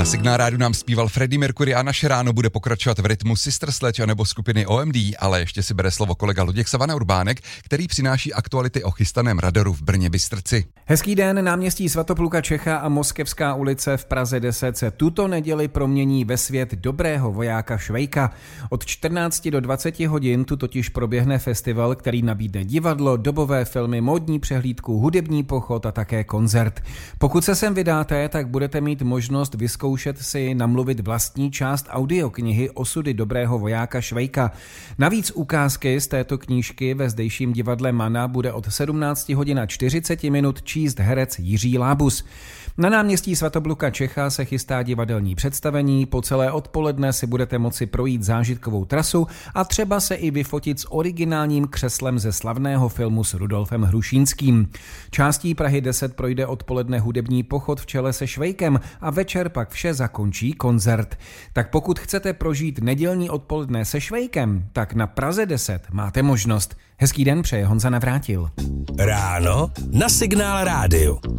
Na Signál rádiu nám zpíval Freddie Mercury a naše ráno bude pokračovat v rytmu Sister Sledge nebo skupiny OMD, ale ještě si bere slovo kolega Luděk Savana Urbánek, který přináší aktuality o chystaném radaru v Brně Bystrci. Hezký den, náměstí Svatopluka Čecha a Moskevská ulice v Praze 10 se tuto neděli promění ve svět dobrého vojáka Švejka. Od 14 do 20 hodin tu totiž proběhne festival, který nabídne divadlo, dobové filmy, módní přehlídku, hudební pochod a také koncert. Pokud se sem vydáte, tak budete mít možnost vyzkoušet si namluvit vlastní část audioknihy Osudy dobrého vojáka Švejka. Navíc ukázky z této knížky ve zdejším divadle Mana bude od 17 hodin a 40 minut číst herec Jiří Lábus. Na náměstí Svatopluka Čecha se chystá divadelní představení, po celé odpoledne si budete moci projít zážitkovou trasu a třeba se i vyfotit s originálním křeslem ze slavného filmu s Rudolfem Hrušínským. Částí Prahy 10 projde odpoledne hudební pochod v čele se Švejkem a večer pak vše zakončí koncert. Tak pokud chcete prožít nedělní odpoledne se Švejkem, tak na Praze 10 máte možnost. Hezký den přeje Honza Navrátil. Ráno na Signál rádiu.